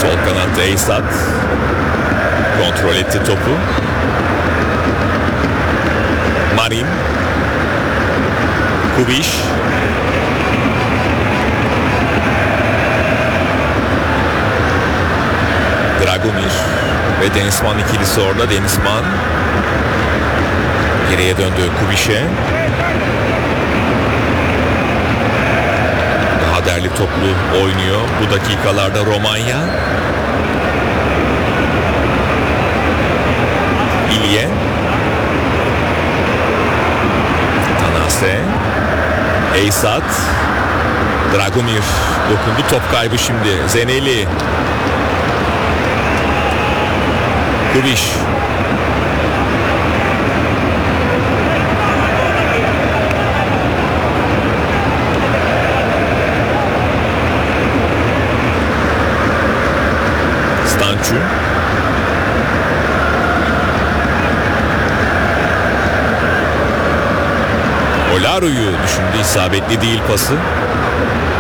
Sol kanatta Eysat kontrol etti topu. Marin, Kubiş, Dragomir ve Denizman ikilisi orada. Denizman geriye döndü Kubiş'e. Daha derli toplu oynuyor bu dakikalarda Romanya. İlye, Tanase, Eysat, Dragomir dokundu, top kaybı şimdi. Zeneli, Kubiş, Stancu, Olaro'yu düşündü, isabetli değil pası.